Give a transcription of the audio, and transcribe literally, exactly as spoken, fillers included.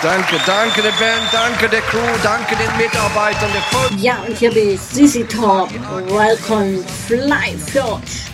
Danke, danke der Band, danke der Crew, danke den Mitarbeitern der Volk. Ja, und hier bin ich, Sisi Top. Welcome, Fly Fjord.